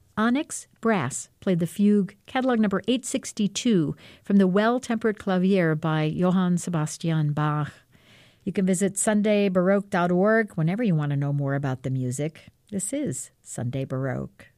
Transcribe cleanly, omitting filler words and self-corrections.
Onyx Brass played the fugue, catalog number 862, from the Well-Tempered Clavier by Johann Sebastian Bach. You can visit sundaybaroque.org whenever you want to know more about the music. This is Sunday Baroque.